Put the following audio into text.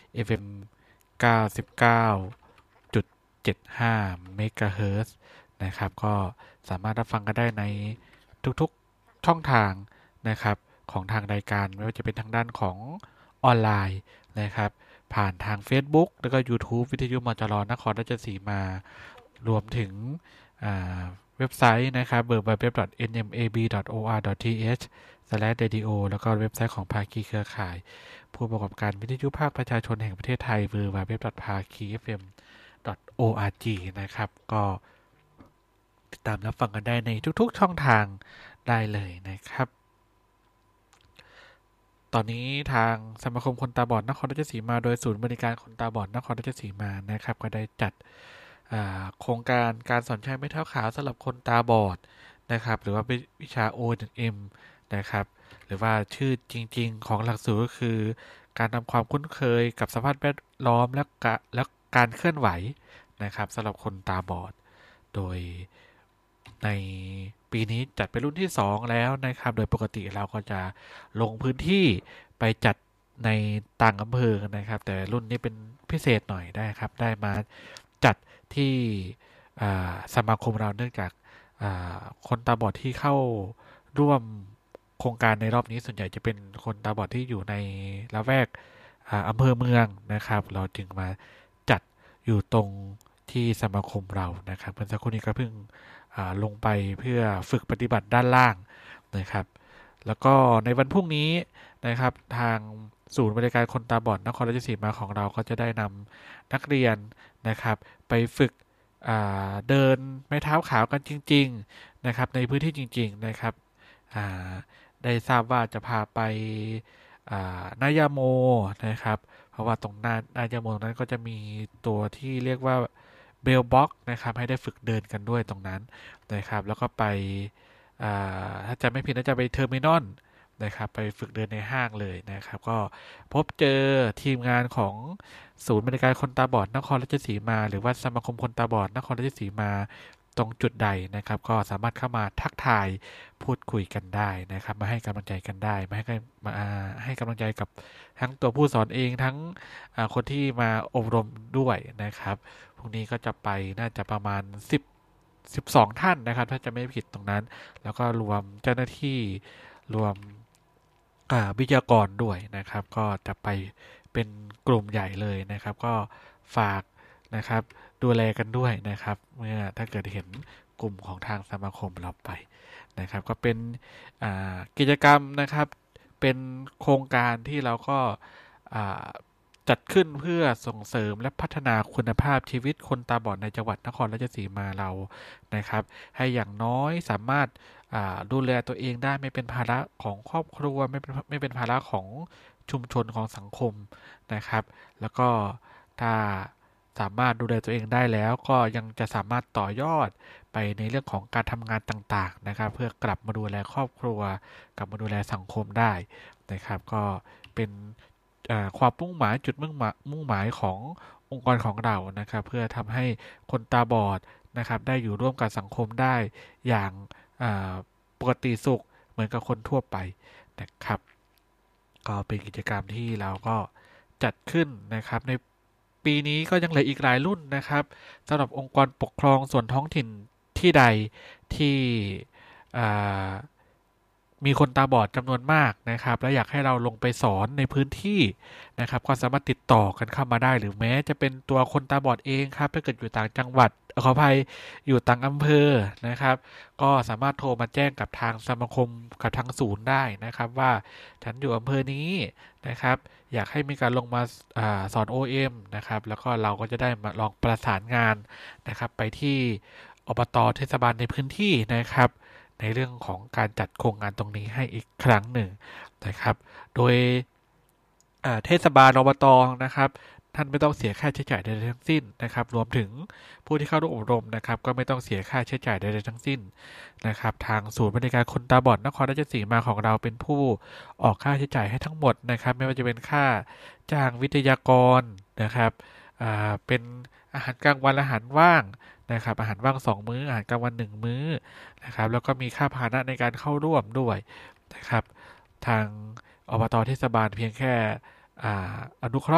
FM 99.75 เมกะเฮิรตซ์นะครับก็สามารถรับฟังกันได้ในทุกๆช่องทางนะครับของทางรายการไม่ว่าจะเป็นทางด้านของออนไลน์นะครับผ่านทาง Facebook แล้วก็ YouTube วิทยุมจรนครราชสีมารวมถึงเว็บไซต์นะครับ www.nmab.or.th/radio แล้วก็เว็บไซต์ของภาคีเครือข่ายผู้ประกอบการวิทยุภาคประชาชนแห่งประเทศไทย www.phakifm.org นะครับก็ติดตามรับฟังกันได้ในทุกๆช่องทางได้เลยนะครับตอนนี้ทางสมาคมคนตาบอดนครราชสีมาโดยศูนย์บริการคนตาบอดนครราชสีมานะครับก็ได้จัดโครงการสอนใช้ไม้เท้าขาวสำหรับคนตาบอดนะครับหรือว่าวิชา O&M นะครับหรือว่าชื่อจริงๆของหลักสูตรก็คือการทำความคุ้นเคยกับสภาพแวดล้อมและการเคลื่อนไหวนะครับสำหรับคนตาบอดโดยในปีนี้จัดเป็นรุ่นที่2แล้วนะครับโดยปกติเราก็จะลงพื้นที่ไปจัดในต่างอำเภอนะครับแต่รุ่นนี้เป็นพิเศษหน่อยได้ครับได้มาจัดที่สมาคมเราเนื่องจากคนตาบอดที่เข้าร่วมโครงการในรอบนี้ส่วนใหญ่จะเป็นคนตาบอดที่อยู่ในละแวกอำเภอเมืองนะครับเราจึงมาจัดอยู่ตรงที่สมาคมเรานะครับเมื่อสักครู่นี้ก็เพิ่งลงไปเพื่อฝึกปฏิบัติด้านล่างนะครับแล้วก็ในวันพรุ่งนี้นะครับทางศูนย์บริการคนตาบอดนครราชสีมาของเราก็จะได้นำนักเรียนนะครับไปฝึกเดินไม้เท้าขาวกันจริงๆนะครับในพื้นที่จริงๆนะครับได้ทราบว่าจะพาไปนายาโมนะครับเพราะว่าตรงหน้านายาโมนั้นก็จะมีตัวที่เรียกว่าเบลบ็อกนะครับให้ได้ฝึกเดินกันด้วยตรงนั้นนะครับแล้วก็ไปถ้าจะไม่ผิดน่าจะไปเทอร์มินอลนะครับไปฝึกเดินในห้างเลยนะครับก็พบเจอทีมงานของศูนย์บริการคนตาบอดนครราชสีมาหรือว่าสมาคมคนตาบอดนครราชสีมาตรงจุดใดนะครับก็สามารถเข้ามาทักทายพูดคุยกันได้นะครับมาให้กำลังใจกันได้มาให้กำลังใจกับทั้งตัวผู้สอนเองทั้งคนที่มาอบรมด้วยนะครับพรุ่งนี้ก็จะไปน่าจะประมาณ12ท่านนะครับถ้าจะไม่ผิดตรงนั้นแล้วก็รวมเจ้าหน้าที่รวมวิทยากรด้วยนะครับก็จะไปเป็นกลุ่มใหญ่เลยนะครับก็ฝากนะครับดูแลกันด้วยนะครับเมื่อถ้าเกิดเห็นกลุ่มของทางสมาคมเราไปนะครับก็เป็นกิจกรรมนะครับเป็นโครงการที่เราก็จัดขึ้นเพื่อส่งเสริมและพัฒนาคุณภาพชีวิตคนตาบอดในจังหวัดนครราชสีมาเรานะครับให้อย่างน้อยสามารถดูแลตัวเองได้ไม่เป็นภาระของครอบครัวไม่เป็นภาระของชุมชนของสังคมนะครับแล้วก็ถ้าสามารถดูแลตัวเองได้แล้วก็ยังจะสามารถต่อยอดไปในเรื่องของการทำงานต่างๆนะครับเพื่อกลับมาดูแลครอบครัวกลับมาดูแลสังคมได้นะครับก็เป็นความจุดมุ่งหมายขององค์กรของเรานะครับเพื่อทำให้คนตาบอดนะครับได้อยู่ร่วมกับสังคมได้อย่างปกติสุขเหมือนกับคนทั่วไปนะครับก็เป็นกิจกรรมที่เราก็จัดขึ้นนะครับในปีนี้ก็ยังเหลืออีกหลายรุ่นนะครับสำหรับองค์กรปกครองส่วนท้องถิ่นที่ใดที่อ่า มีคนตาบอดจำนวนมากนะครับและอยากให้เราลงไปสอนในพื้นที่นะครับก็สามารถติดต่อกันเข้ามาได้หรือแม้จะเป็นตัวคนตาบอดเองครับถ้าเกิดอยู่ต่างจังหวัดขออภัยอยู่ต่างอำเภอนะครับก็สามารถโทรมาแจ้งกับทางสมาคมกับทางศูนย์ได้นะครับว่าฉันอยู่อำเภอนี้นะครับอยากให้มีการลงมาสอน OM นะครับแล้วก็เราก็จะได้มาลองประสานงานนะครับไปที่อบต.เทศบาลในพื้นที่นะครับในเรื่องของการจัดโครงงานตรงนี้ให้อีกครั้งหนึ่งนะครับโดยเทศบาลอบต.นะครับท่านไม่ต้องเสียค่าใช้จ่ายใดๆทั้งสิ้นนะครับรวมถึงผู้ที่เข้าร่วมอบรมนะครับก็ไม่ต้องเสียค่าใช้จ่ายใดๆทั้งสิ้นนะครับทางศูนย์บริการคนตาบอดนครราชสีมาของเราเป็นผู้ออกค่าใช้จ่ายให้ทั้งหมดนะครับไม่ว่าจะเป็นค่าจ้างวิทยากรนะครับเป็นอาหารกลางวันอาหารว่างนะครับอาหารว่าง2มื้ออาหารกลางวัน1มื้อนะครับแล้วก็มีค่าพาหนะในการเข้าร่วมด้วยนะครับทางอบต.เทศบาลเพียงแค่อนุเคราะห์